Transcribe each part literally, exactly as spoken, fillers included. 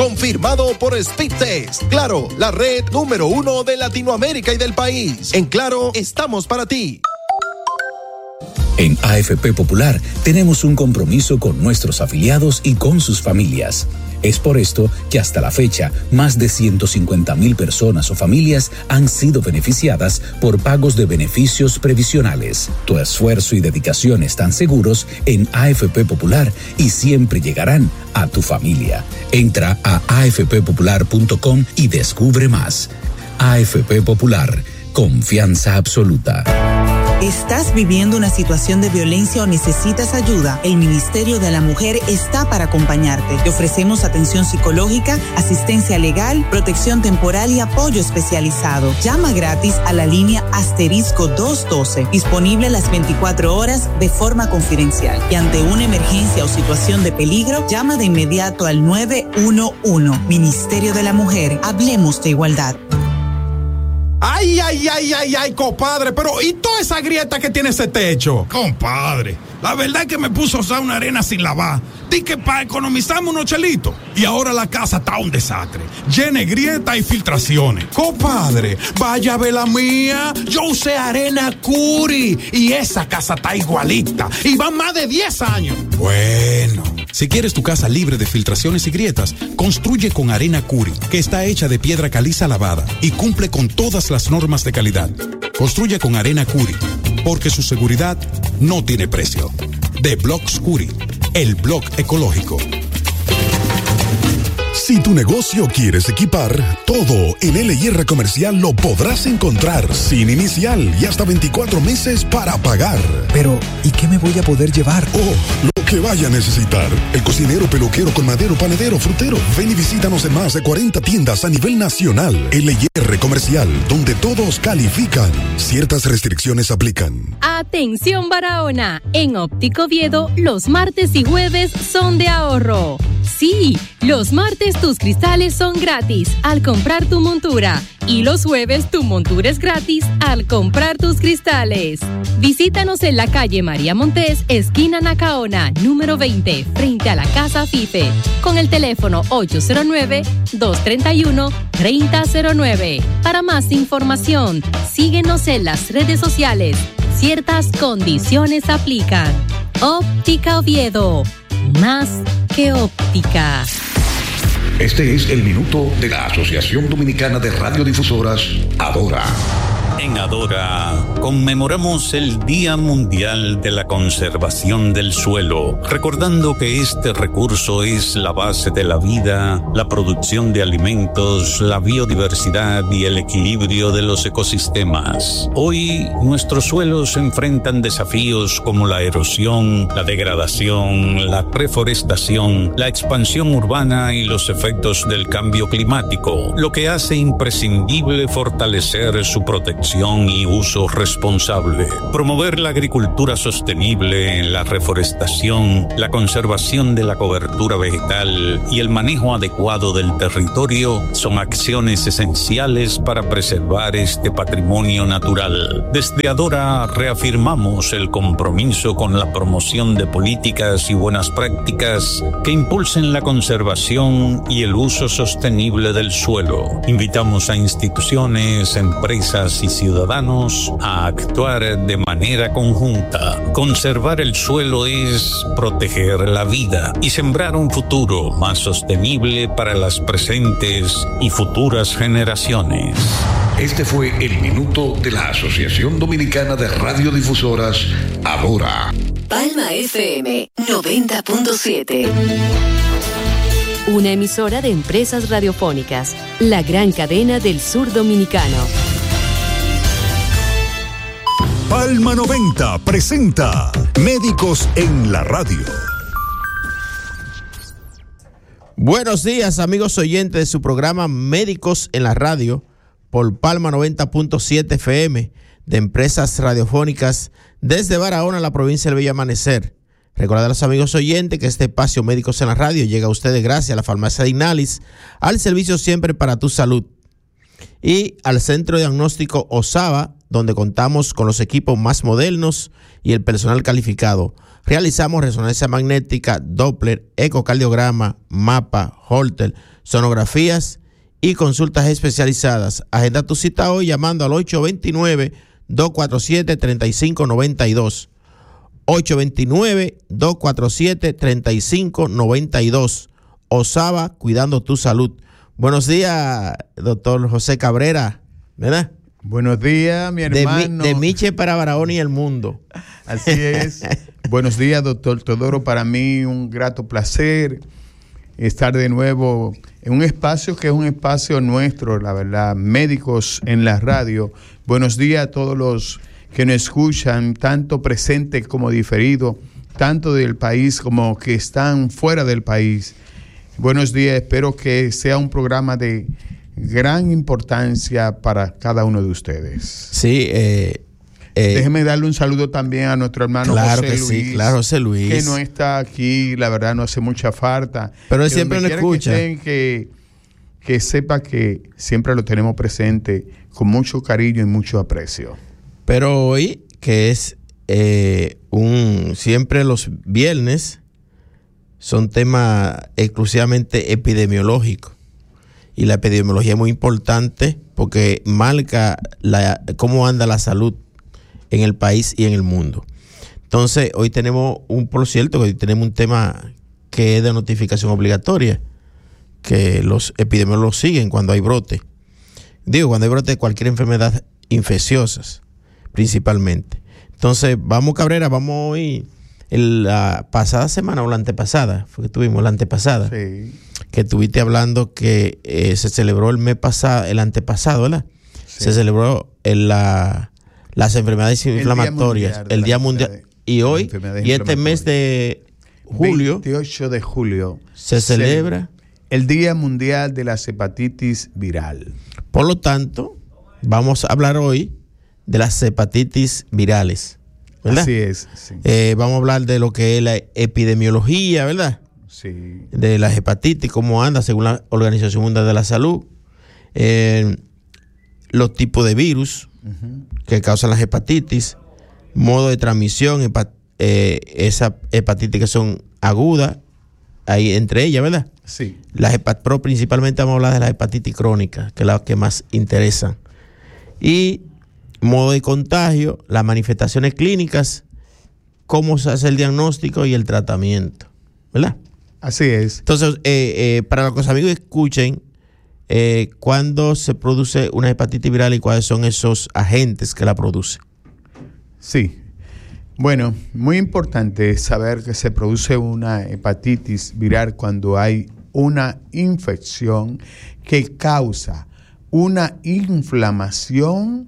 Confirmado por Speedtest. Claro, la red número uno de Latinoamérica y del país. En Claro, estamos para ti. En A F P Popular tenemos un compromiso con nuestros afiliados y con sus familias. Es por esto que hasta la fecha, más de ciento cincuenta mil personas o familias han sido beneficiadas por pagos de beneficios previsionales. Tu esfuerzo y dedicación están seguros en A F P Popular y siempre llegarán a tu familia. Entra a a f p popular punto com y descubre más. A F P Popular, confianza absoluta. ¿Estás viviendo una situación de violencia o necesitas ayuda? El Ministerio de la Mujer está para acompañarte. Te ofrecemos atención psicológica, asistencia legal, protección temporal y apoyo especializado. Llama gratis a la línea asterisco doscientos doce, disponible las veinticuatro horas de forma confidencial. Y ante una emergencia o situación de peligro, llama de inmediato al nueve uno uno. Ministerio de la Mujer, hablemos de igualdad. Ay, ay, ay, ay, ay, compadre, pero ¿y toda esa grieta que tiene ese techo? Compadre, la verdad es que me puso a usar una arena sin lavar. Di que para economizarme unos chelitos. Y ahora la casa está un desastre, llena de grietas y filtraciones. Compadre, vaya a ver la mía. Yo usé arena Curi y esa casa está igualita. Y van más de diez años. Bueno, si quieres tu casa libre de filtraciones y grietas, construye con arena Curi, que está hecha de piedra caliza lavada y cumple con todas las normas de calidad. Construye con arena Curi, porque su seguridad no tiene precio. De Blocks Curi, el blog ecológico. Si tu negocio quieres equipar, todo en L y R Comercial lo podrás encontrar sin inicial y hasta veinticuatro meses para pagar. Pero, ¿y qué me voy a poder llevar? Oh, lo que vaya a necesitar. El cocinero, peluquero, colmadero, panadero, frutero. Ven y visítanos en más de cuarenta tiendas a nivel nacional. L y R Comercial, donde todos califican. Ciertas restricciones aplican. Atención Barahona, en Óptico Oviedo, los martes y jueves son de ahorro. Sí, los martes tus cristales son gratis al comprar tu montura y los jueves tu montura es gratis al comprar tus cristales. Visítanos en la calle María Montés, esquina Nacaona, número veinte, frente a la Casa FIFE, con el teléfono ocho cero nueve, dos tres uno, tres cero cero nueve. Para más información, síguenos en las redes sociales. Ciertas condiciones aplican. Óptica Oviedo, más que óptica. Este es el minuto de la Asociación Dominicana de Radiodifusoras, Adora. En Adora conmemoramos el Día Mundial de la Conservación del Suelo, recordando que este recurso es la base de la vida, la producción de alimentos, la biodiversidad y el equilibrio de los ecosistemas. Hoy, nuestros suelos enfrentan desafíos como la erosión, la degradación, la reforestación, la expansión urbana y los efectos del cambio climático, lo que hace imprescindible fortalecer su protección y uso responsable. Promover la agricultura sostenible, la reforestación, la conservación de la cobertura vegetal y el manejo adecuado del territorio son acciones esenciales para preservar este patrimonio natural. Desde Adora reafirmamos el compromiso con la promoción de políticas y buenas prácticas que impulsen la conservación y el uso sostenible del suelo. Invitamos a instituciones, empresas y ciudadanos a actuar de manera conjunta. Conservar el suelo es proteger la vida y sembrar un futuro más sostenible para las presentes y futuras generaciones. Este fue el minuto de la Asociación Dominicana de Radiodifusoras, Adora. Palma F M noventa punto siete. Una emisora de Empresas Radiofónicas, la gran cadena del sur dominicano. Palma noventa presenta Médicos en la Radio. Buenos días, amigos oyentes de su programa Médicos en la Radio por Palma noventa punto siete F M de Empresas Radiofónicas desde Barahona, la provincia del Bello Amanecer. Recordar a los amigos oyentes que este espacio Médicos en la Radio llega a ustedes gracias a la farmacia de Ignalis, al servicio siempre para tu salud, y al Centro Diagnóstico Osaba, donde contamos con los equipos más modernos y el personal calificado. Realizamos resonancia magnética, Doppler, ecocardiograma, mapa, Holter, sonografías y consultas especializadas. Agenda tu cita hoy llamando al ocho dos nueve, dos cuatro siete, tres cinco nueve dos. ocho dos nueve, dos cuatro siete, tres cinco nueve dos. Osaba, cuidando tu salud. Buenos días, doctor José Cabrera, ¿verdad? Buenos días, mi hermano. De, de Miche para Barahona y el mundo. Así es. Buenos días, doctor Todoro. Para mí un grato placer estar de nuevo en un espacio que es un espacio nuestro, la verdad, Médicos en la Radio. Buenos días a todos los que nos escuchan, tanto presente como diferido, tanto del país como que están fuera del país. Buenos días, espero que sea un programa de gran importancia para cada uno de ustedes. Sí, eh, eh, déjeme darle un saludo también a nuestro hermano claro José que Luis. Sí, claro, José Luis. Que no está aquí, la verdad no hace mucha falta. Pero él que siempre nos escucha. Que, estén, que, que sepa que siempre lo tenemos presente con mucho cariño y mucho aprecio. Pero hoy, que es eh, un siempre los viernes, son temas exclusivamente epidemiológicos. Y la epidemiología es muy importante porque marca la, cómo anda la salud en el país y en el mundo. Entonces, hoy tenemos un, por cierto, hoy tenemos un tema que es de notificación obligatoria, que los epidemiólogos siguen cuando hay brote. Digo, cuando hay brote de cualquier enfermedad infecciosas, principalmente. Entonces, vamos, Cabrera, vamos hoy, en la pasada semana o la antepasada, fue que tuvimos la antepasada. Sí. Que estuviste hablando que eh, se celebró el mes pasado, el antepasado, ¿verdad? Sí. Se celebró en la, las enfermedades el inflamatorias, día el Día Mundial. De, y hoy, y este mes de julio, veintiocho de julio, se celebra el Día Mundial de la Hepatitis Viral. Por lo tanto, vamos a hablar hoy de las hepatitis virales, ¿verdad? Así es. Sí. Eh, vamos a hablar de lo que es la epidemiología, ¿verdad? Sí. De la hepatitis, cómo anda según la Organización Mundial de la Salud, eh, los tipos de virus uh-huh. que causan las hepatitis, modo de transmisión, hepat- eh, esas hepatitis que son agudas, hay entre ellas, ¿verdad? Sí. Las hepat- pero principalmente vamos a hablar de las hepatitis crónicas, que es la que más interesan. Y modo de contagio, las manifestaciones clínicas, cómo se hace el diagnóstico y el tratamiento, ¿verdad? Así es. Entonces, eh, eh, para los amigos que escuchen, eh, ¿cuándo se produce una hepatitis viral y cuáles son esos agentes que la producen? Sí. Bueno, muy importante saber que se produce una hepatitis viral cuando hay una infección que causa una inflamación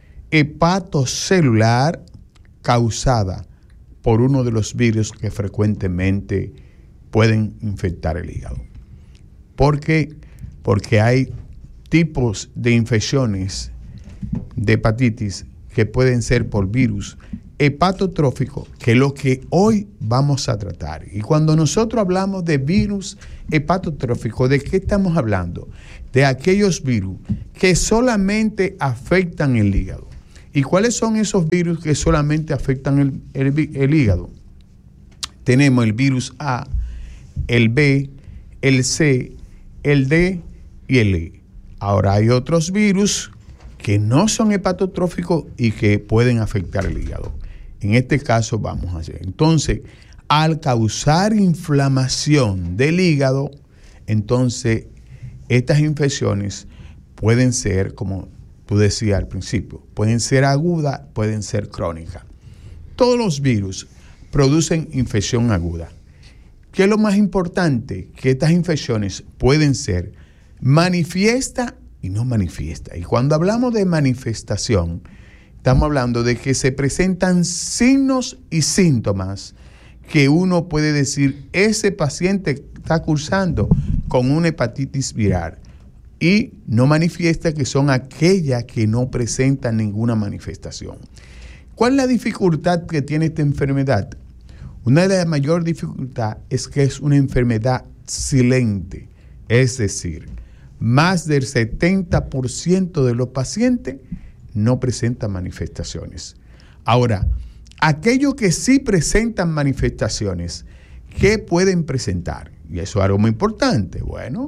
hepatocelular causada por uno de los virus que frecuentemente pueden infectar el hígado. ¿Por qué? Porque hay tipos de infecciones de hepatitis que pueden ser por virus hepatotrófico, que es lo que hoy vamos a tratar. Y cuando nosotros hablamos de virus hepatotrófico, ¿de qué estamos hablando? De aquellos virus que solamente afectan el hígado. ¿Y cuáles son esos virus que solamente afectan el, el, el hígado? Tenemos el virus A, el B, el C, el D y el E. Ahora hay otros virus que no son hepatotróficos y que pueden afectar el hígado. En este caso vamos a hacer. Entonces, al causar inflamación del hígado, entonces estas infecciones pueden ser, como tú decías al principio, pueden ser agudas, pueden ser crónicas. Todos los virus producen infección aguda. ¿Qué es lo más importante? Que estas infecciones pueden ser manifiesta y no manifiesta. Y cuando hablamos de manifestación, estamos hablando de que se presentan signos y síntomas que uno puede decir, ese paciente está cursando con una hepatitis viral, y no manifiesta, que son aquellas que no presentan ninguna manifestación. ¿Cuál es la dificultad que tiene esta enfermedad? Una de las mayores dificultades es que es una enfermedad silente, es decir, más del setenta por ciento de los pacientes no presentan manifestaciones. Ahora, aquellos que sí presentan manifestaciones, ¿qué pueden presentar? Y eso es algo muy importante. Bueno,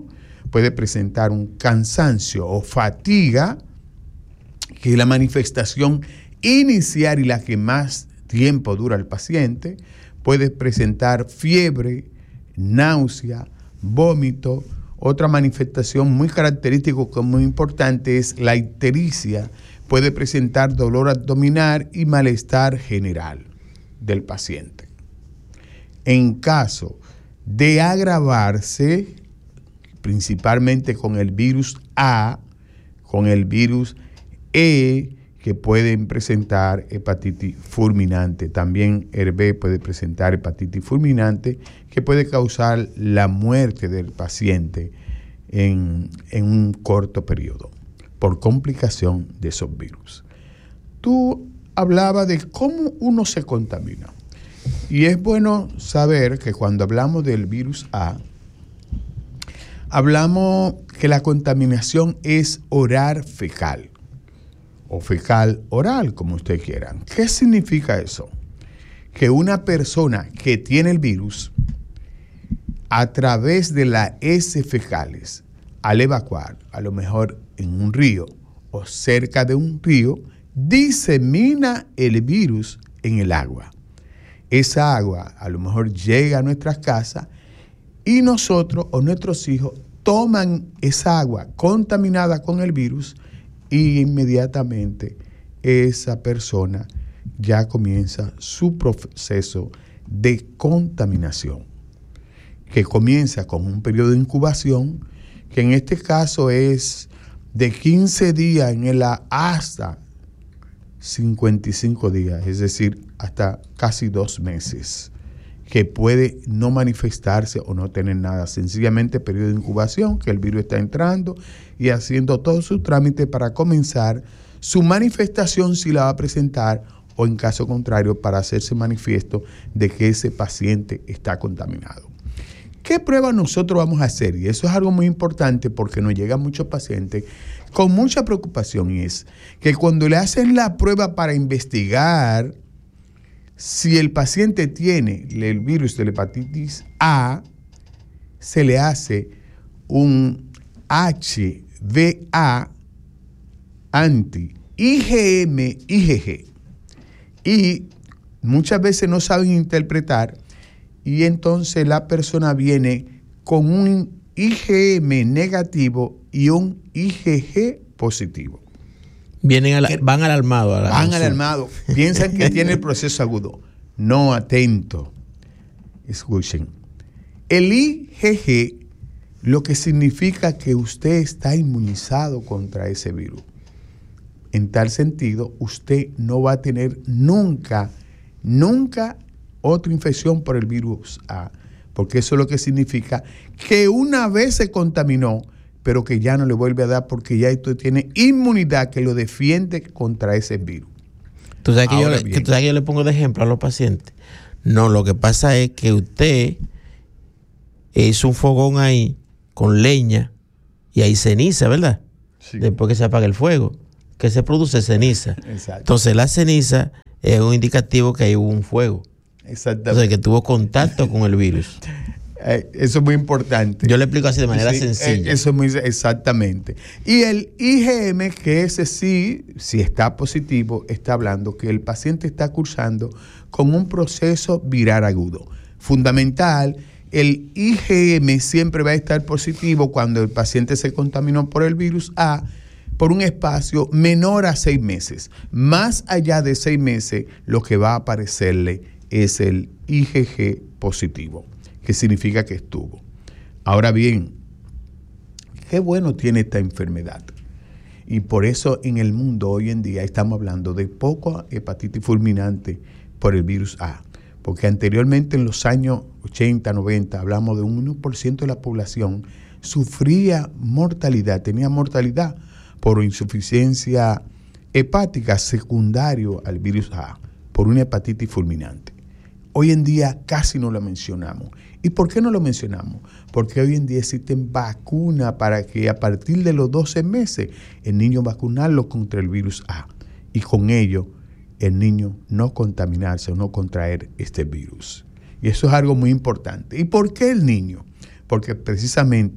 puede presentar un cansancio o fatiga, que es la manifestación inicial y la que más tiempo dura el paciente. Puede presentar fiebre, náusea, vómito. Otra manifestación muy característica, que es muy importante, es la ictericia. Puede presentar dolor abdominal y malestar general del paciente. En caso de agravarse, principalmente con el virus A, con el virus E, que pueden presentar hepatitis fulminante. También el B puede presentar hepatitis fulminante, que puede causar la muerte del paciente en, en un corto periodo por complicación de esos virus. Tú hablabas de cómo uno se contamina. Y es bueno saber que cuando hablamos del virus A, hablamos que la contaminación es oral fecal o fecal oral, como ustedes quieran. ¿Qué significa eso? Que una persona que tiene el virus, a través de las heces fecales, al evacuar, a lo mejor en un río o cerca de un río, disemina el virus en el agua. Esa agua a lo mejor llega a nuestras casas y nosotros o nuestros hijos toman esa agua contaminada con el virus y inmediatamente esa persona ya comienza su proceso de contaminación, que comienza con un periodo de incubación, que en este caso es de quince días en el hasta cincuenta y cinco días, es decir, hasta casi dos meses, que puede no manifestarse o no tener nada, sencillamente periodo de incubación, que el virus está entrando y haciendo todo su trámite para comenzar su manifestación, si la va a presentar, o en caso contrario, para hacerse manifiesto de que ese paciente está contaminado. ¿Qué prueba nosotros vamos a hacer? Y eso es algo muy importante porque nos llegan muchos pacientes con mucha preocupación, y es que cuando le hacen la prueba para investigar si el paciente tiene el virus de la hepatitis A, se le hace un H V A anti-I G M I G G. Y muchas veces no saben interpretar, y entonces la persona viene con un I G M negativo y un I G G positivo. Vienen al, van alarmados. La van alarmados. Piensan que tiene el proceso agudo. No, atento. Escuchen. El I G G lo que significa que usted está inmunizado contra ese virus. En tal sentido, usted no va a tener nunca, nunca otra infección por el virus A, porque eso es lo que significa que una vez se contaminó, pero que ya no le vuelve a dar porque ya esto tiene inmunidad que lo defiende contra ese virus. ¿Tú sabes que, yo le, que, tú sabes que yo le pongo de ejemplo a los pacientes? No, lo que pasa es que usted hizo un fogón ahí con leña y hay ceniza, ¿verdad? Sí. Después que se apaga el fuego, que se produce ceniza. Exacto. Entonces la ceniza es un indicativo que hay un fuego. Exactamente. O sea, que tuvo contacto con el virus. Eh, eso es muy importante. Yo le explico así de manera sí, sencilla. Eh, eso es muy exactamente. Y el I G M, que ese sí, si está positivo, está hablando que el paciente está cursando con un proceso viral agudo. Fundamental, el I G M siempre va a estar positivo cuando el paciente se contaminó por el virus A por un espacio menor a seis meses. Más allá de seis meses, lo que va a aparecerle es el I G G positivo, que significa que estuvo. Ahora bien, qué bueno tiene esta enfermedad. Y por eso en el mundo hoy en día estamos hablando de poca hepatitis fulminante por el virus A. Porque anteriormente en los años ochenta, noventa, hablamos de un uno por ciento de la población sufría mortalidad, tenía mortalidad por insuficiencia hepática secundario al virus A, por una hepatitis fulminante. Hoy en día casi no lo mencionamos. ¿Y por qué no lo mencionamos? Porque hoy en día existen vacunas para que a partir de los doce meses el niño vacunarlo contra el virus A y con ello el niño no contaminarse o no contraer este virus. Y eso es algo muy importante. ¿Y por qué el niño? Porque precisamente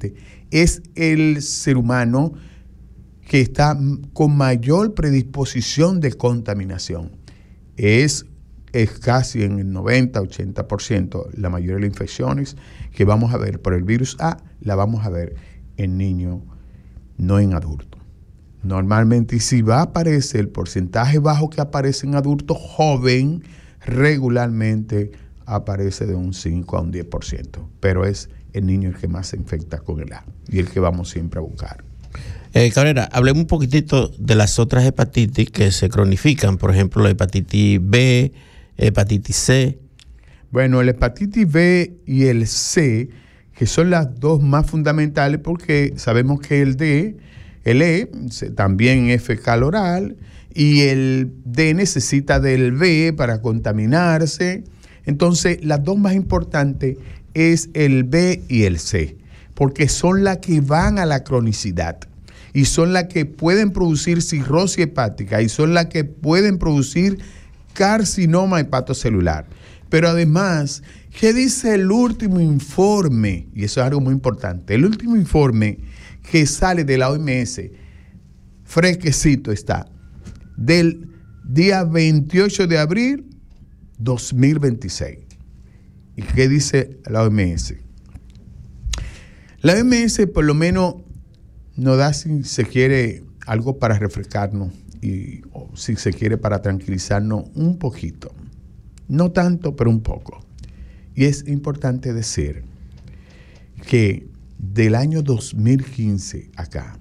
es el ser humano que está con mayor predisposición de contaminación. Es, es casi en el noventa, ochenta por ciento la mayoría de las infecciones que vamos a ver por el virus A, la vamos a ver en niños, no en adultos. Normalmente, y si va a aparecer el porcentaje bajo que aparece en adultos joven, regularmente aparece de un cinco a un diez por ciento, pero es el niño el que más se infecta con el A y el que vamos siempre a buscar. Eh, Cabrera, hablemos un poquitito de las otras hepatitis que se cronifican, por ejemplo, la hepatitis B, hepatitis C. Bueno, la hepatitis B y el C, que son las dos más fundamentales porque sabemos que el D, el E, también es fecal oral, y el D necesita del B para contaminarse. Entonces, las dos más importantes es el B y el C, porque son las que van a la cronicidad y son las que pueden producir cirrosis hepática y son las que pueden producir carcinoma hepatocelular. Pero además, ¿qué dice el último informe? Y eso es algo muy importante. El último informe que sale de la O M S, fresquecito está, del día veintiocho de abril dos mil veintiséis. ¿Y qué dice la O M S? La O M S por lo menos nos da, si se quiere, algo para refrescarnos y o si se quiere para tranquilizarnos un poquito. No tanto, pero un poco. Y es importante decir que del año dos mil quince acá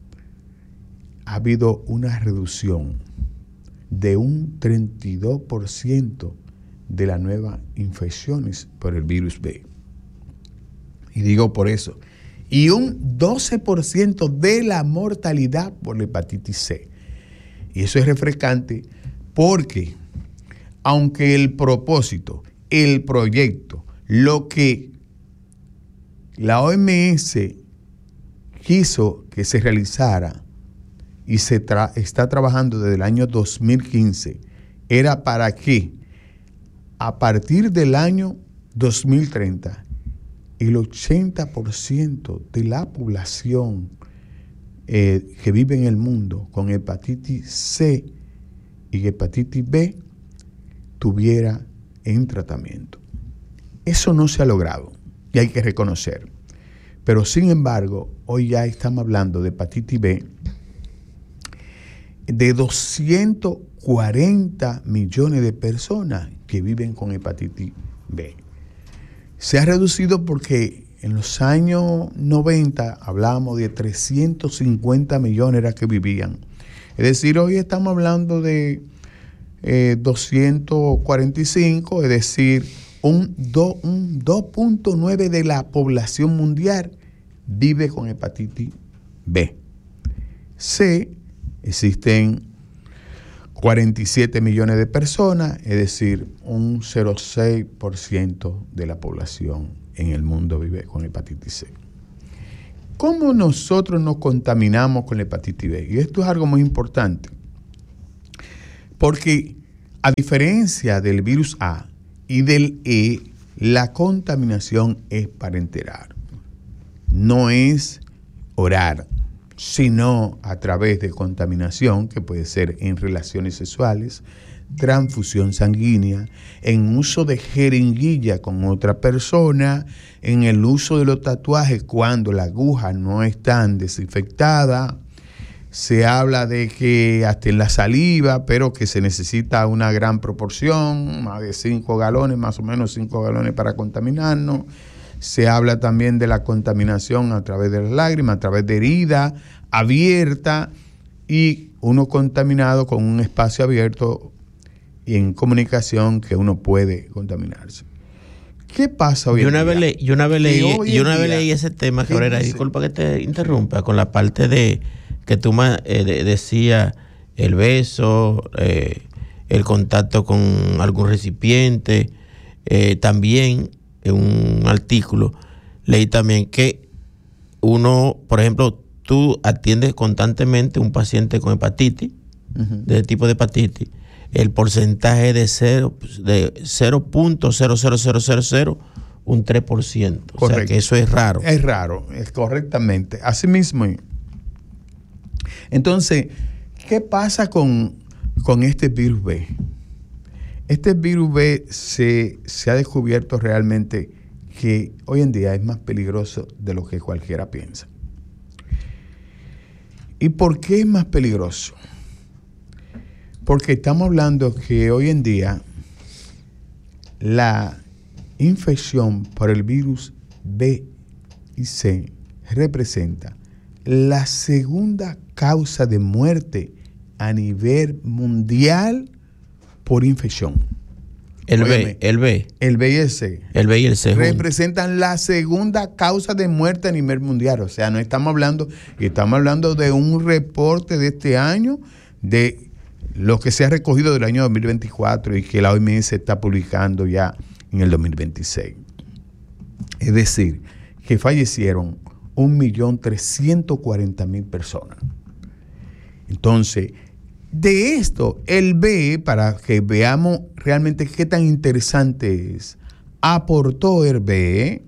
ha habido una reducción de un treinta y dos por ciento de las nuevas infecciones por el virus B. Y digo por eso. Y un doce por ciento de la mortalidad por la hepatitis C. Y eso es refrescante porque, aunque el propósito, el proyecto, lo que la O M S quiso que se realizara y se tra- está trabajando desde el año dos mil quince, era para que a partir del año dos mil treinta, el ochenta por ciento de la población eh, que vive en el mundo con hepatitis C y hepatitis B tuviera en tratamiento. Eso no se ha logrado y hay que reconocer. Pero sin embargo, hoy ya estamos hablando de hepatitis B de doscientos cuarenta millones de personas que viven con hepatitis B. Se ha reducido porque en los años noventa hablábamos de trescientos cincuenta millones era que vivían. Es decir, hoy estamos hablando de eh, doscientos cuarenta y cinco, es decir, un, do, un dos punto nueve de la población mundial vive con hepatitis B. C, existen cuarenta y siete millones de personas, es decir, un cero punto seis por ciento de la población en el mundo vive con hepatitis C. ¿Cómo nosotros nos contaminamos con la hepatitis B? Y esto es algo muy importante, porque a diferencia del virus A y del E, la contaminación es parenteral, no es oral, sino a través de contaminación, que puede ser en relaciones sexuales, transfusión sanguínea, en uso de jeringuilla con otra persona, en el uso de los tatuajes cuando la aguja no está desinfectada. Se habla de que hasta en la saliva, pero que se necesita una gran proporción, más de cinco galones, más o menos cinco galones para contaminarnos. Se habla también de la contaminación a través de las lágrimas, a través de herida abierta y uno contaminado con un espacio abierto y en comunicación que uno puede contaminarse. ¿Qué pasa hoy yo en una día? Vez le, yo una vez leí, yo una vez día, leí ese tema, Cabrera, disculpa que te interrumpa, con la parte de que tú eh, de, decías el beso, eh, el contacto con algún recipiente, eh, también en un artículo leí también que uno, por ejemplo, tú atiendes constantemente a un paciente con hepatitis, uh-huh. de tipo de hepatitis, el porcentaje de cero, de cero punto cero cero cero cero cero un tres por ciento. Correcto. O sea que eso es raro. Es raro, es correctamente. Así mismo. Entonces, ¿qué pasa con, con este virus B? Este virus B se, se ha descubierto realmente que hoy en día es más peligroso de lo que cualquiera piensa. ¿Y por qué es más peligroso? Porque estamos hablando que hoy en día la infección por el virus B y C representa la segunda causa de muerte a nivel mundial por infección. El Óyeme, B, el B. El B y el C. El B y el C. Representan juntos. La segunda causa de muerte a nivel mundial. O sea, no estamos hablando, estamos hablando de un reporte de este año, de lo que se ha recogido del año dos mil veinticuatro y que la O M S está publicando ya en el dos mil veintiséis. Es decir, que fallecieron un millón trescientos cuarenta mil personas. Entonces, de esto, el B, para que veamos realmente qué tan interesante es, aportó el B,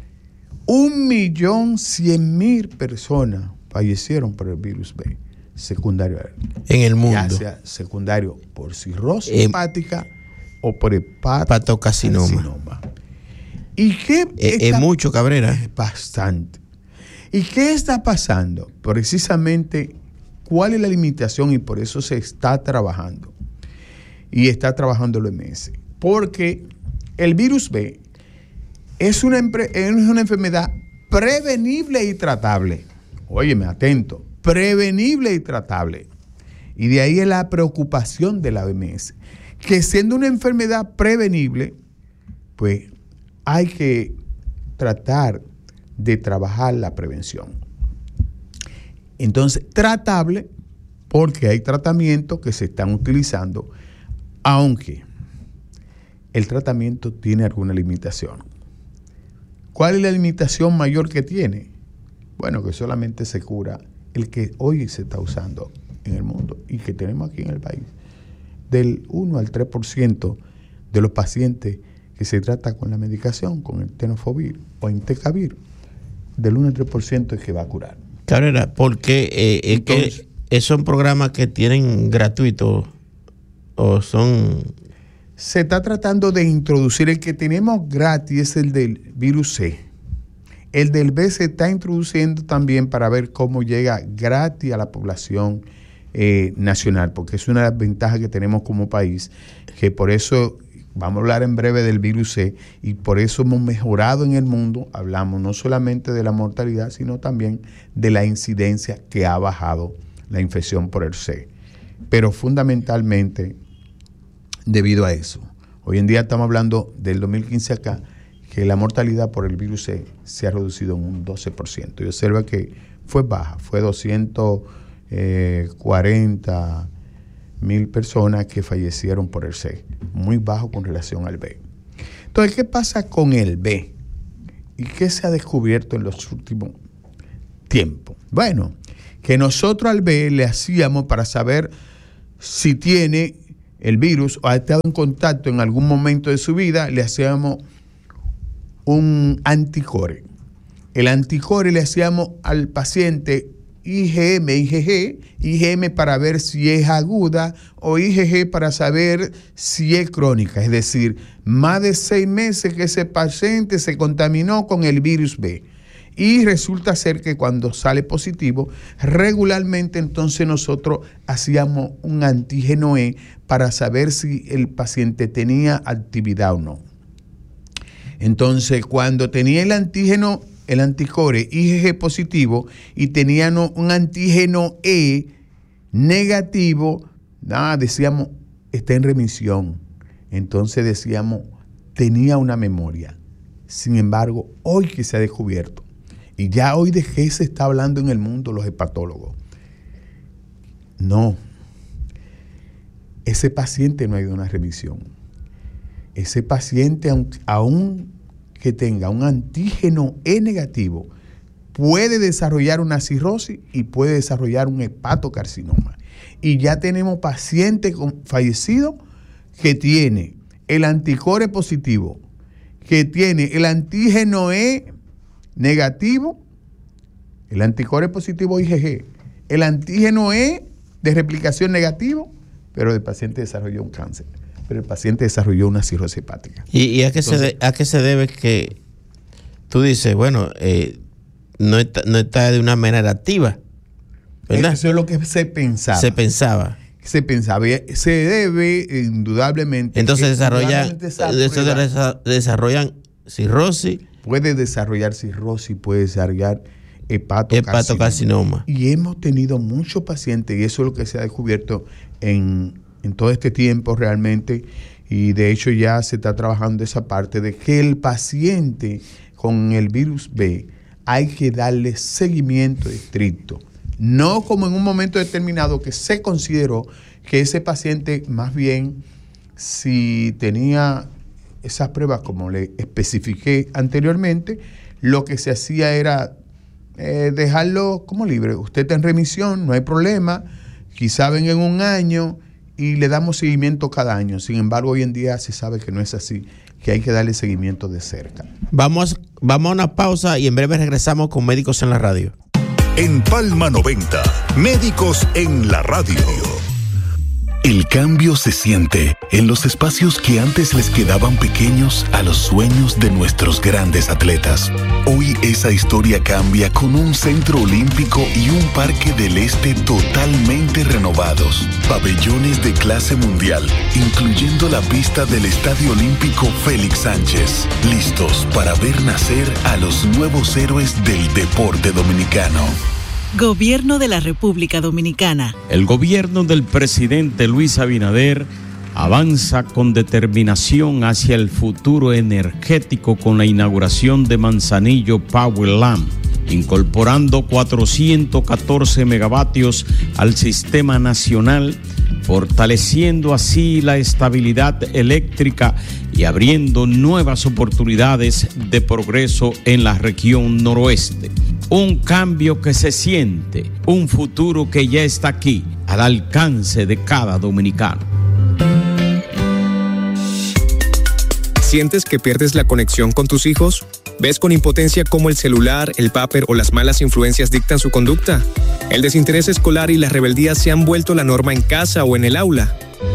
un millón cien mil personas fallecieron por el virus B, secundario en el mundo. Ya sea secundario por cirrosis eh, hepática o por hepatocarcinoma. ¿Y qué? Es eh, eh, mucho, Cabrera. Es bastante. ¿Y qué está pasando? Precisamente, ¿cuál es la limitación? Y por eso se está trabajando. Y está trabajando el O M S. Porque el virus B es una, es una enfermedad prevenible y tratable. Óyeme, atento. Prevenible y tratable. Y de ahí es la preocupación de la O M S. Que siendo una enfermedad prevenible, pues hay que tratar de trabajar la prevención. Entonces, tratable, porque hay tratamientos que se están utilizando, aunque el tratamiento tiene alguna limitación. ¿Cuál es la limitación mayor que tiene? Bueno, que solamente se cura el que hoy se está usando en el mundo y que tenemos aquí en el país. Del uno al tres por ciento de los pacientes que se trata con la medicación, con el tenofovir o entecavir, del uno al tres por ciento es que va a curar. Cabrera, porque eh, Entonces, que son programas que tienen gratuitos o son... Se está tratando de introducir, el que tenemos gratis es el del virus C. El del B se está introduciendo también para ver cómo llega gratis a la población eh, nacional, porque es una de las ventajas que tenemos como país, que por eso... Vamos a hablar en breve del virus C y por eso hemos mejorado en el mundo. Hablamos no solamente de la mortalidad, sino también de la incidencia que ha bajado la infección por el C. Pero fundamentalmente debido a eso. Hoy en día estamos hablando del dos mil quince acá, que la mortalidad por el virus C se ha reducido en un doce por ciento. Y observa que fue baja, fue doscientos cuarenta mil personas que fallecieron por el C, muy bajo con relación al B. Entonces, ¿qué pasa con el B? ¿Y qué se ha descubierto en los últimos tiempos? Bueno, que nosotros al B le hacíamos para saber si tiene el virus o ha estado en contacto en algún momento de su vida, le hacíamos un anticore. El anticore le hacíamos al paciente I G M, I G G, I G M para ver si es aguda o I G G para saber si es crónica. Es decir, más de seis meses que ese paciente se contaminó con el virus B. Y resulta ser que cuando sale positivo, regularmente entonces nosotros hacíamos un antígeno E para saber si el paciente tenía actividad o no. Entonces, cuando tenía el antígeno el anticore I G G positivo y tenían un antígeno E negativo, nada, decíamos, está en remisión. Entonces decíamos, tenía una memoria. Sin embargo, hoy que se ha descubierto, y ya hoy de qué se está hablando en el mundo los hepatólogos, no, ese paciente no ha ido a una remisión. Ese paciente, aún que tenga un antígeno E negativo, puede desarrollar una cirrosis y puede desarrollar un hepatocarcinoma. Y ya tenemos pacientes fallecidos que tiene el anticore positivo, que tiene el antígeno E negativo, el anticuerpo positivo I G G, el antígeno E de replicación negativo, pero el paciente desarrolló un cáncer, pero el paciente desarrolló una cirrosis hepática. ¿Y, y a, qué Entonces, se de, a qué se debe que tú dices, bueno, eh, no, está, no está de una manera activa, ¿verdad? Eso es lo que se pensaba. Se pensaba. Se pensaba. Se debe, indudablemente. Entonces desarrollan, prueba, desarrollan cirrosis. Puede desarrollar cirrosis, puede desarrollar hepatocarcinoma. hepatocarcinoma. Y hemos tenido muchos pacientes, y eso es lo que se ha descubierto en, en todo este tiempo realmente, y de hecho ya se está trabajando esa parte de que el paciente con el virus B hay que darle seguimiento estricto. No como en un momento determinado que se consideró que ese paciente, más bien, si tenía esas pruebas como le especifiqué anteriormente, lo que se hacía era eh, dejarlo como libre. Usted está en remisión, no hay problema, quizá venga en un año y le damos seguimiento cada año. Sin embargo, hoy en día se sabe que no es así, que hay que darle seguimiento de cerca. Vamos, vamos a una pausa y en breve regresamos con Médicos en la Radio. En Palma noventa, Médicos en la Radio. El cambio se siente en los espacios que antes les quedaban pequeños a los sueños de nuestros grandes atletas. Hoy esa historia cambia con un centro olímpico y un parque del este totalmente renovados. Pabellones de clase mundial, incluyendo la pista del Estadio Olímpico Félix Sánchez. Listos para ver nacer a los nuevos héroes del deporte dominicano. Gobierno de la República Dominicana. El gobierno del presidente Luis Abinader avanza con determinación hacia el futuro energético con la inauguración de Manzanillo Powerland, incorporando cuatrocientos catorce megavatios al sistema nacional, fortaleciendo así la estabilidad eléctrica y abriendo nuevas oportunidades de progreso en la región noroeste. Un cambio que se siente, un futuro que ya está aquí, al alcance de cada dominicano. ¿Sientes que pierdes la conexión con tus hijos? ¿Ves con impotencia cómo el celular, el vapor o las malas influencias dictan su conducta? ¿El desinterés escolar y la rebeldía se han vuelto la norma en casa o en el aula?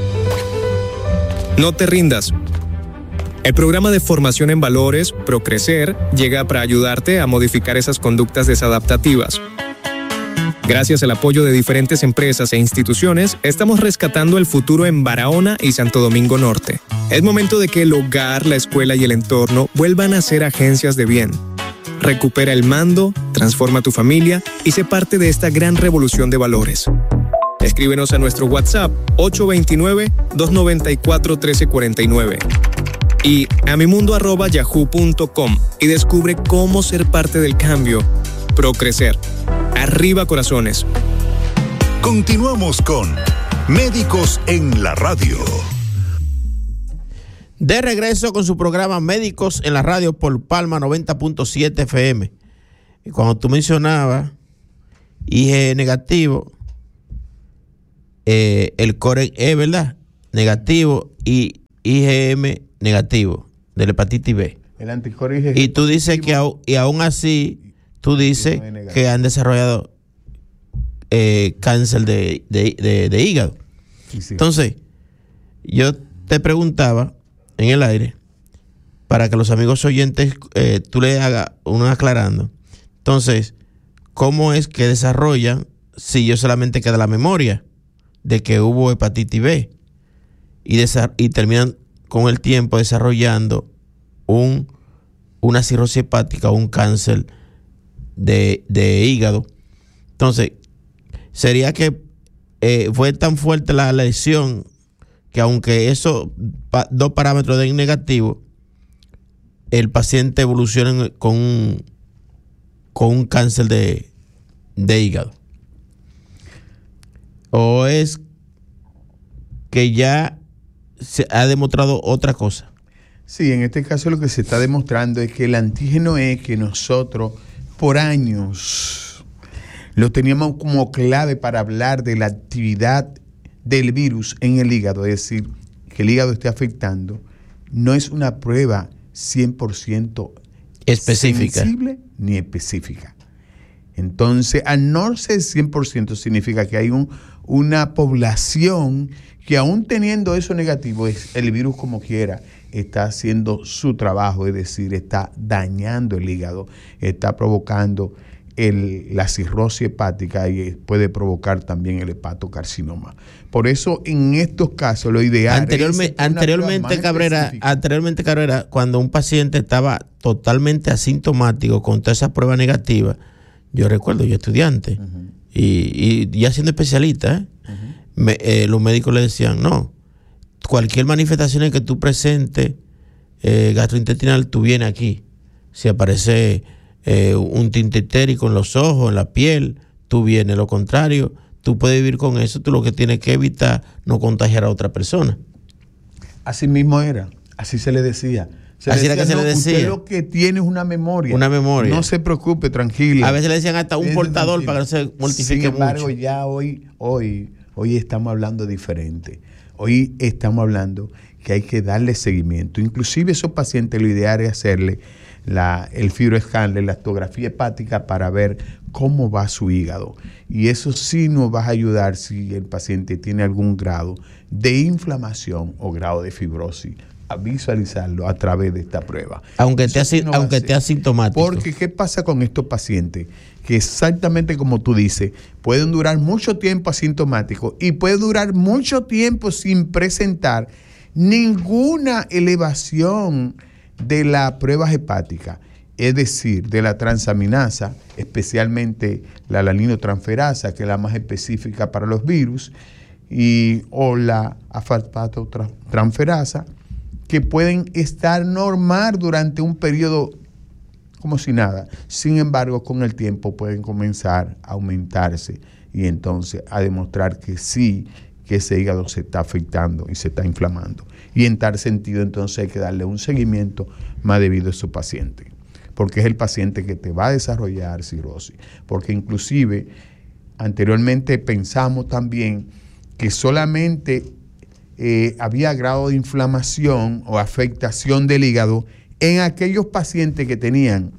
No te rindas. El programa de formación en valores, Procrecer, llega para ayudarte a modificar esas conductas desadaptativas. Gracias al apoyo de diferentes empresas e instituciones, estamos rescatando el futuro en Barahona y Santo Domingo Norte. Es momento de que el hogar, la escuela y el entorno vuelvan a ser agencias de bien. Recupera el mando, transforma tu familia y sé parte de esta gran revolución de valores. Escríbenos a nuestro WhatsApp ocho dos nueve, dos nueve cuatro, uno tres cuatro nueve y a mimundo arroba yahoo punto com y descubre cómo ser parte del cambio. Procrecer. Arriba corazones. Continuamos con Médicos en la Radio. De regreso con su programa Médicos en la Radio por Palma noventa punto siete F M. Y cuando tú mencionabas I G negativo, eh, el core E, ¿verdad? Negativo y I G M negativo de la hepatitis B. El anticuerpo I G G. Y tú dices que au, y aún así tú dices no que han desarrollado eh, cáncer de, de, de, de hígado. Sí, sí. Entonces, yo te preguntaba en el aire, para que los amigos oyentes eh, tú le hagas uno aclarando. Entonces, ¿cómo es que desarrollan si yo solamente queda la memoria de que hubo hepatitis B y, desa- y terminan con el tiempo desarrollando un, una cirrosis hepática o un cáncer de, de hígado? Entonces, sería que eh, fue tan fuerte la lesión que aunque esos pa, dos parámetros den negativo, el paciente evoluciona con un, con un cáncer de, de hígado. ¿O es que ya se ha demostrado otra cosa? Sí, en este caso lo que se está demostrando es que el antígeno E, que nosotros por años lo teníamos como clave para hablar de la actividad del virus en el hígado, es decir, que el hígado esté afectando, no es una prueba cien por ciento específica, sensible ni específica. Entonces, al no ser cien por ciento significa que hay un, una población que aún teniendo eso negativo, es el virus como quiera está haciendo su trabajo, es decir, está dañando el hígado, está provocando el, la cirrosis hepática y puede provocar también el hepatocarcinoma. Por eso, en estos casos, lo ideal Anteriormente, es anteriormente Cabrera, anteriormente Cabrera, cuando un paciente estaba totalmente asintomático con toda esa prueba negativa, yo recuerdo, yo estudiante, uh-huh. y, y ya siendo especialista, ¿eh? Uh-huh. Me, eh, los médicos le decían, no, cualquier manifestación que tú presentes eh, gastrointestinal, tú vienes aquí. Si aparece eh, un tinte ictérico en los ojos, en la piel, tú vienes. Lo contrario, tú puedes vivir con eso, tú lo que tienes que evitar no contagiar a otra persona. Así mismo era, así se le decía. Se Así decía, era que se no, le decía. Usted lo que tiene es una memoria. Una memoria. No se preocupe, tranquila. A veces le decían hasta un Desde portador tranquila. para que no se mortifique Sin embargo, mucho. ya hoy, hoy, hoy estamos hablando diferente. Hoy estamos hablando que hay que darle seguimiento. Inclusive esos pacientes lo ideal es hacerle la, el fibroscan, la elastografía hepática para ver cómo va su hígado. Y eso sí nos va a ayudar si el paciente tiene algún grado de inflamación o grado de fibrosis, a visualizarlo a través de esta prueba. Aunque esté asi- aunque esté asintomático. Porque ¿qué pasa con estos pacientes? Que exactamente como tú dices, pueden durar mucho tiempo asintomáticos y pueden durar mucho tiempo sin presentar ninguna elevación de la prueba hepática, es decir, de la transaminasa, especialmente la alaninotransferasa, que es la más específica para los virus, y, o la asfaltotransferasa, que pueden estar normal durante un periodo como si nada. Sin embargo, con el tiempo pueden comenzar a aumentarse y entonces a demostrar que sí, que ese hígado se está afectando y se está inflamando. Y en tal sentido, entonces hay que darle un seguimiento más debido a su paciente, porque es el paciente que te va a desarrollar cirrosis. Porque inclusive, anteriormente pensamos también que solamente eh, había grado de inflamación o afectación del hígado en aquellos pacientes que tenían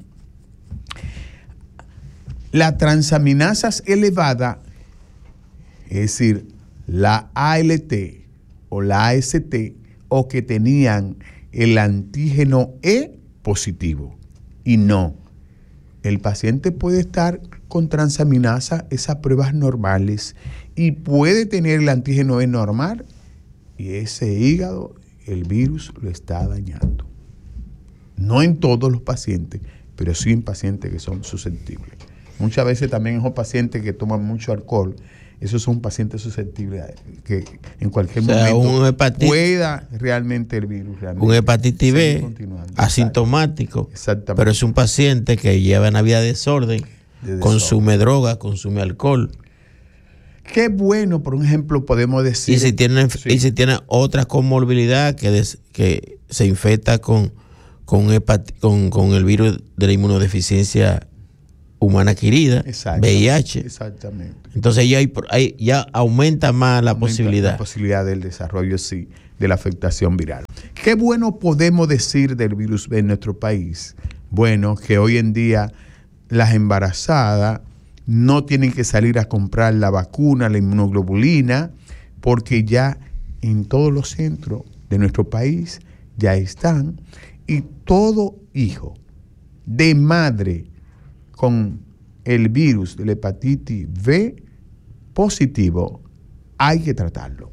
la transaminasas elevada, es decir, la A L T o la A S T, o que tenían el antígeno E positivo. Y no, el paciente puede estar con transaminasa, esas pruebas normales, y puede tener el antígeno E normal, y ese hígado, el virus lo está dañando. No en todos los pacientes, pero sí en pacientes que son susceptibles. Muchas veces también esos pacientes que toman mucho alcohol, esos son pacientes susceptibles que en cualquier o sea, momento un hepatitis, pueda realmente el virus. Realmente un hepatitis B asintomático, pero es un paciente que lleva una vida de desorden, de consume droga, consume alcohol. Qué bueno, por ejemplo, podemos decir... Y si tiene, sí. y si tiene otra comorbilidad que, des, que se infecta con, con, hepat, con, con el virus de la inmunodeficiencia humana adquirida, V I H. Exactamente. Entonces ya, hay, hay, ya aumenta más la aumenta posibilidad. La posibilidad del desarrollo, sí, de la afectación viral. ¿Qué bueno podemos decir del virus B en nuestro país? Bueno, que hoy en día las embarazadas no tienen que salir a comprar la vacuna, la inmunoglobulina, porque ya en todos los centros de nuestro país ya están. Y todo hijo de madre con el virus de la hepatitis B positivo, hay que tratarlo.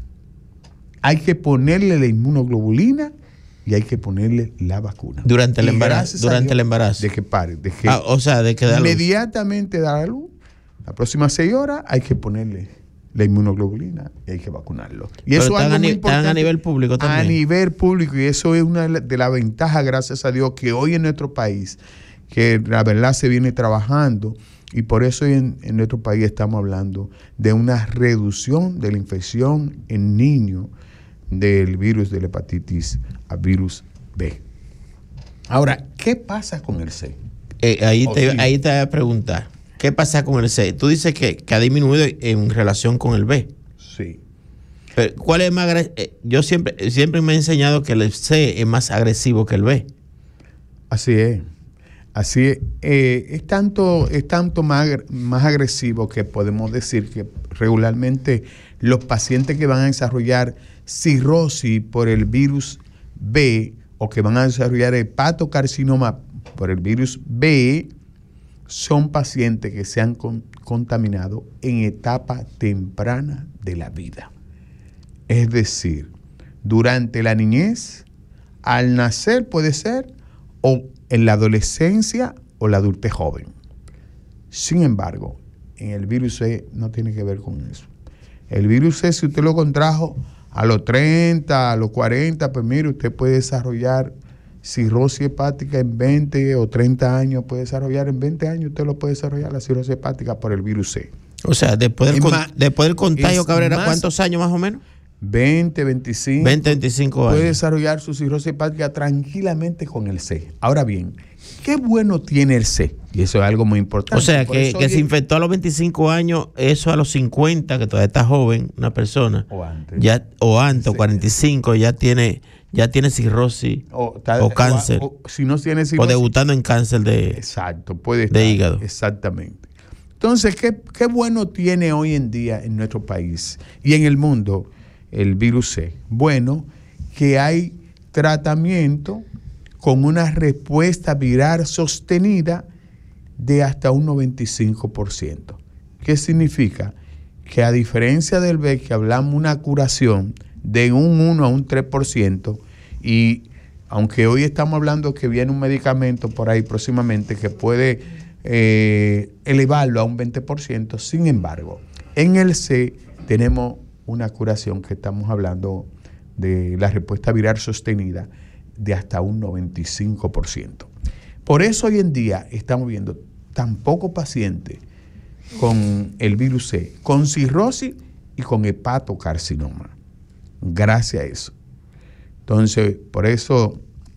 Hay que ponerle la inmunoglobulina y hay que ponerle la vacuna. Durante el embarazo. Durante Dios, el embarazo. De que pare. De que ah, o sea, de que da inmediatamente da la luz. Las próximas seis horas hay que ponerle la inmunoglobulina y hay que vacunarlo. Y Pero eso es algo muy importante. A nivel público también. A nivel público, y eso es una de las ventajas, gracias a Dios, que hoy en nuestro país, que la verdad se viene trabajando, y por eso en, en nuestro país estamos hablando de una reducción de la infección en niños del virus de la hepatitis a virus B. Ahora, ¿qué pasa con el C? Eh, ahí, te, ahí te voy a preguntar, ¿qué pasa con el C? Tú dices que, que ha disminuido en relación con el B. Sí. Pero, ¿cuál es más agresivo? Yo siempre, siempre me he enseñado que el C es más agresivo que el B. Así es. Así es. Eh, es tanto, es tanto más, más agresivo que podemos decir que regularmente los pacientes que van a desarrollar cirrosis por el virus B o que van a desarrollar hepatocarcinoma por el virus B son pacientes que se han con, contaminado en etapa temprana de la vida. Es decir, durante la niñez, al nacer puede ser, o en la adolescencia o la adultez joven. Sin embargo, en el virus C no tiene que ver con eso. El virus C, si usted lo contrajo a los treinta, a los cuarenta, pues mire, usted puede desarrollar cirrosis hepática en veinte o treinta años, puede desarrollar en veinte años, usted lo puede desarrollar la cirrosis hepática por el virus C. O sea, después del, con, más, después del contagio, Cabrera, más, ¿cuántos años más o menos? veinte, veinticinco. veinte, veinticinco años. Puede desarrollar su cirrosis hepática tranquilamente con el C. Ahora bien, ¿qué bueno tiene el C? Y eso es algo muy importante. O sea, que, que se infectó a los veinticinco años, eso a los cincuenta, que todavía está joven, una persona. O antes. Ya, o antes, o cuarenta y cinco, ya tiene, ya tiene cirrosis o, está, o cáncer. O, o, si no tiene cirrosis. O debutando en cáncer de, exacto, puede estar, de hígado. Exactamente. Entonces, ¿qué, ¿qué bueno tiene hoy en día en nuestro país y en el mundo el virus C? Bueno, que hay tratamiento con una respuesta viral sostenida de hasta un noventa y cinco por ciento. ¿Qué significa? Que a diferencia del B, que hablamos una curación de un uno a un tres por ciento, y aunque hoy estamos hablando que viene un medicamento por ahí próximamente que puede eh, elevarlo a un veinte por ciento, sin embargo, en el C tenemos una curación que estamos hablando de la respuesta viral sostenida de hasta un noventa y cinco por ciento. Por eso hoy en día estamos viendo tan pocos pacientes con el virus C, con cirrosis y con hepatocarcinoma. Gracias a eso. Entonces, por eso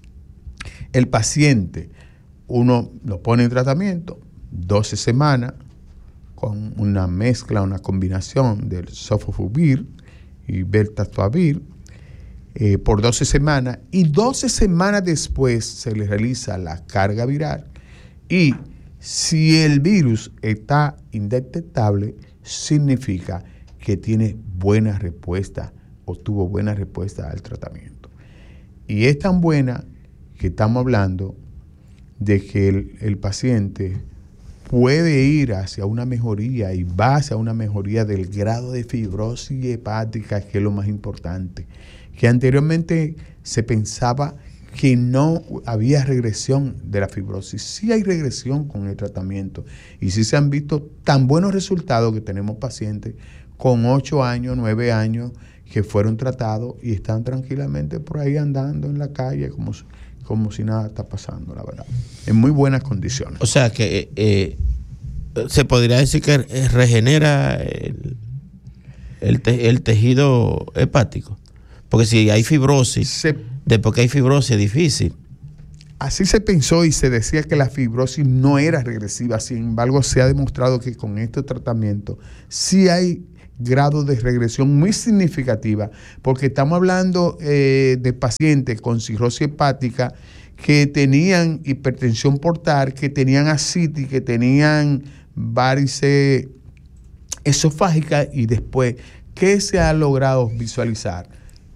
el paciente, uno lo pone en tratamiento doce semanas con una mezcla, una combinación del sofosbuvir y veltatuavir eh, por doce semanas, y doce semanas después se le realiza la carga viral, y si el virus está indetectable, significa que tiene buena respuesta o tuvo buena respuesta al tratamiento. Y es tan buena que estamos hablando de que el, el paciente puede ir hacia una mejoría y va hacia una mejoría del grado de fibrosis hepática, que es lo más importante, que anteriormente se pensaba que no había regresión de la fibrosis. Sí hay regresión con el tratamiento y sí se han visto tan buenos resultados que tenemos pacientes con ocho años, nueve años que fueron tratados y están tranquilamente por ahí andando en la calle como, como si nada está pasando, la verdad. En muy buenas condiciones. O sea que eh, se podría decir que regenera el, el, te, el tejido hepático. Porque si hay fibrosis, se, después que hay fibrosis es difícil. Así se pensó y se decía que la fibrosis no era regresiva. Sin embargo, se ha demostrado que con este tratamiento sí hay grado de regresión muy significativa, porque estamos hablando eh, de pacientes con cirrosis hepática que tenían hipertensión portal, que tenían ascitis, que tenían varices esofágicas, y después, ¿qué se ha logrado visualizar?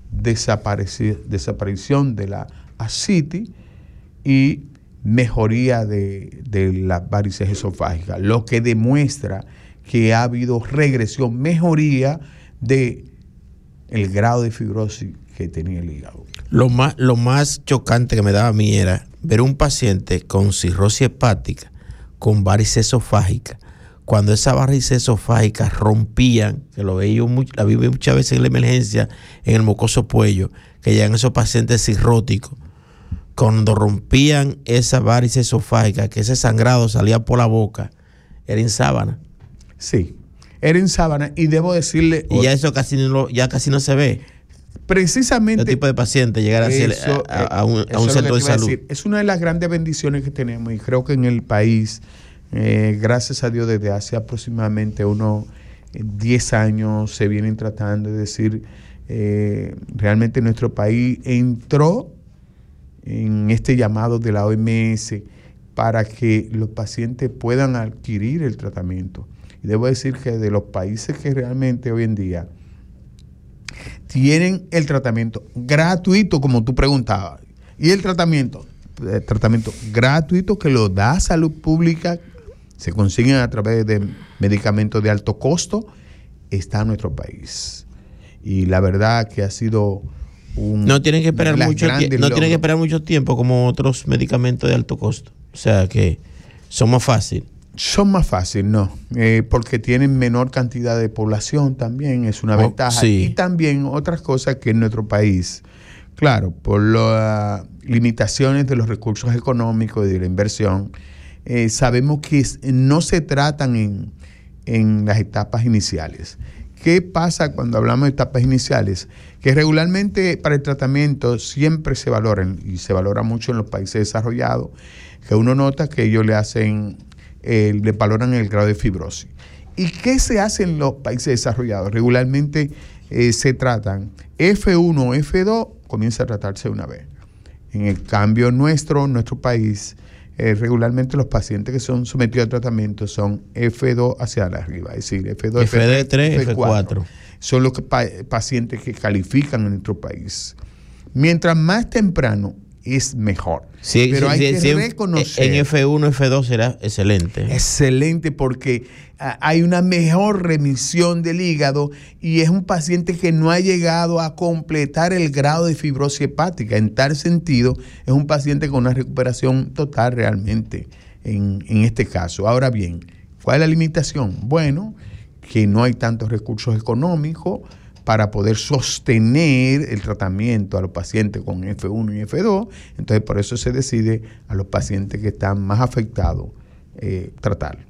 Desaparición de la ascitis y mejoría de, de las varices esofágicas, lo que demuestra que ha habido regresión, mejoría de el grado de fibrosis que tenía el hígado. Lo más, lo más chocante que me daba a mí era ver un paciente con cirrosis hepática, con varices esofágicas. Cuando esas varices esofágicas rompían, que lo veía mucho, la vi muchas veces en la emergencia, en el mucoso cuello, que llegan esos pacientes cirróticos, cuando rompían esas varices esofágicas, que ese sangrado salía por la boca, era en sábana. Sí, era en sábana, y debo decirle... Y ya eso casi no, ya casi no se ve. Precisamente... Este tipo de paciente llegar a, eso, a, a un, a un centro de salud. Decir. Es una de las grandes bendiciones que tenemos, y creo que en el país, eh, gracias a Dios, desde hace aproximadamente unos diez años se vienen tratando, es decir, Eh, realmente nuestro país entró en este llamado de la O M S para que los pacientes puedan adquirir el tratamiento. Y debo decir que de los países que realmente hoy en día tienen el tratamiento gratuito, como tú preguntabas, y el tratamiento, el tratamiento gratuito que lo da Salud Pública, se consiguen a través de medicamentos de alto costo, está en nuestro país. Y la verdad que ha sido un... No tienen que esperar mucho tiempo, no tienen que esperar mucho tiempo como otros medicamentos de alto costo. O sea que son más fáciles. Son más fáciles, no, eh, porque tienen menor cantidad de población también, es una oh, ventaja. Sí. Y también otras cosas que en nuestro país, claro, por las limitaciones de los recursos económicos y de la inversión, eh, sabemos que no se tratan en, en las etapas iniciales. ¿Qué pasa cuando hablamos de etapas iniciales? Que regularmente para el tratamiento siempre se valoran, y se valora mucho en los países desarrollados, que uno nota que ellos le hacen, eh, le valoran el grado de fibrosis. ¿Y qué se hace en los países desarrollados? Regularmente eh, se tratan F uno o F dos, comienza a tratarse una vez. En el cambio nuestro, nuestro país, eh, regularmente los pacientes que son sometidos a tratamiento son F dos hacia arriba, es decir, F dos, F tres, F cuatro. Son los que, pa, pacientes que califican en nuestro país. Mientras más temprano es mejor. Sí, pero sí, hay sí, que sí, reconocer. En F uno, F dos será excelente. Excelente, porque uh, hay una mejor remisión del hígado y es un paciente que no ha llegado a completar el grado de fibrosis hepática. En tal sentido, es un paciente con una recuperación total realmente en, en este caso. Ahora bien, ¿cuál es la limitación? Bueno, que no hay tantos recursos económicos para poder sostener el tratamiento a los pacientes con F uno y F dos, entonces por eso se decide a los pacientes que están más afectados eh, tratar.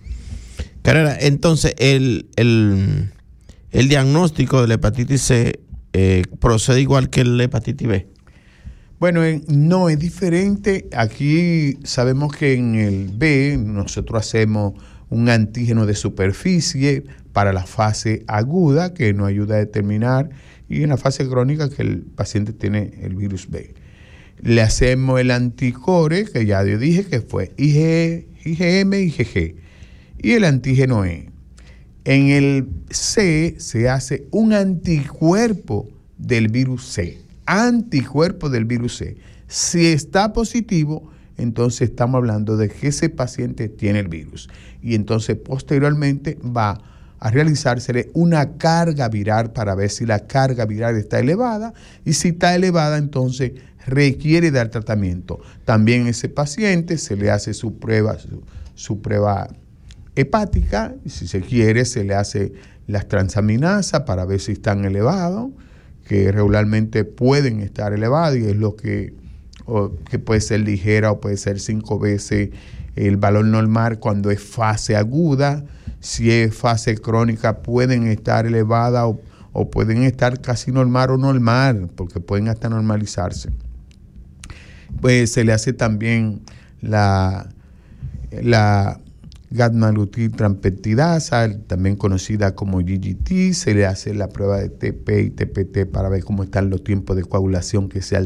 Carrera, entonces el, el, el diagnóstico de la hepatitis C eh, procede igual que la hepatitis B. Bueno, eh, no, es diferente. Aquí sabemos que en el B nosotros hacemos un antígeno de superficie para la fase aguda que nos ayuda a determinar, y en la fase crónica que el paciente tiene el virus B. Le hacemos el anticore, que ya yo dije que fue I G, I G M y I G G, y el antígeno E. En el C se hace un anticuerpo del virus C, anticuerpo del virus C. Si está positivo, entonces estamos hablando de que ese paciente tiene el virus, y entonces posteriormente va a realizársele una carga viral para ver si la carga viral está elevada, y si está elevada entonces requiere dar tratamiento. También a ese paciente se le hace su prueba, su, su prueba hepática, y si se quiere se le hace las transaminasas para ver si están elevados, que regularmente pueden estar elevados, y es lo que, o, que puede ser ligera o puede ser cinco veces el valor normal cuando es fase aguda. Si es fase crónica pueden estar elevadas o, o pueden estar casi normal o normal, porque pueden hasta normalizarse. Pues se le hace también la, la gatmalutiltrampeptidasa, también conocida como G G T, se le hace la prueba de T P y T P T para ver cómo están los tiempos de coagulación, que sea